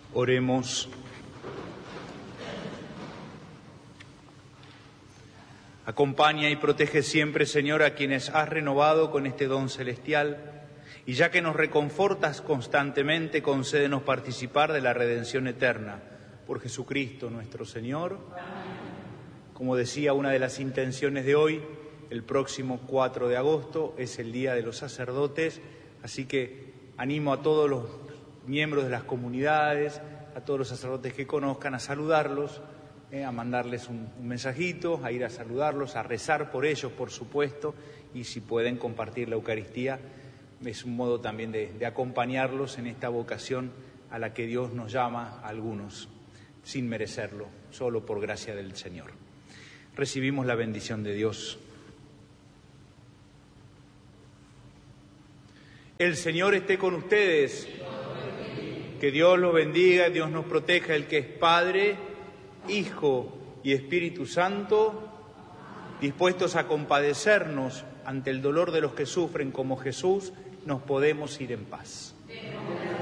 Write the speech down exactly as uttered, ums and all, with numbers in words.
Oremos. Acompaña y protege siempre, Señor, a quienes has renovado con este don celestial, y ya que nos reconfortas constantemente, concédenos participar de la redención eterna. Por Jesucristo nuestro Señor. Como decía, una de las intenciones de hoy, el próximo cuatro de agosto, es el Día de los Sacerdotes, así que animo a todos los miembros de las comunidades, a todos los sacerdotes que conozcan, a saludarlos, eh, a mandarles un, un mensajito, a ir a saludarlos, a rezar por ellos, por supuesto, y si pueden compartir la Eucaristía, es un modo también de, de acompañarlos en esta vocación a la que Dios nos llama a algunos, sin merecerlo, solo por gracia del Señor. Recibimos la bendición de Dios. El Señor esté con ustedes. Que Dios los bendiga, Dios nos proteja, el que es Padre, Hijo y Espíritu Santo, dispuestos a compadecernos ante el dolor de los que sufren como Jesús, nos podemos ir en paz.